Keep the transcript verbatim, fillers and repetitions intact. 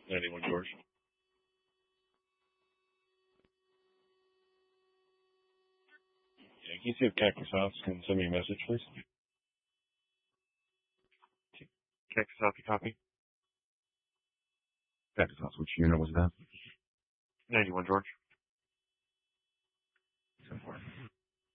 ninety-one George. Yeah, can you see if Cactus House can send me a message, please? Cactus House, you copy? Cactus House, which unit was that? ninety-one George. ten four.